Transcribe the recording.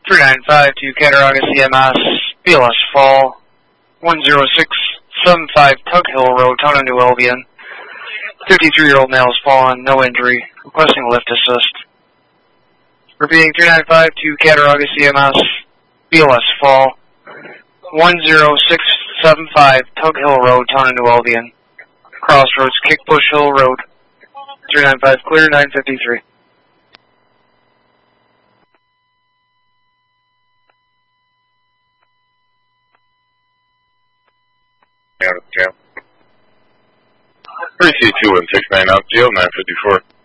395 to Cattaraugus EMS, BLS Fall, 10675 Tug Hill Road, Tona, New Albion. 53-year-old male has fallen, no injury, requesting lift assist. Repeating 395 to Cattaraugus EMS, BLS Fall, 10675 Tug Hill Road, Tona, New Albion. Crossroads, Kickbush Hill Road. 395 clear, 953. Yeah, 3C216 out, GL 954.